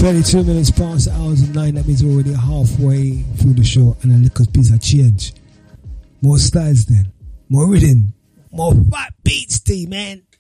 22 minutes past the hours of 9. That means we're already halfway through the show, and a little piece of change. More styles then, more rhythm, more fat beats, T man.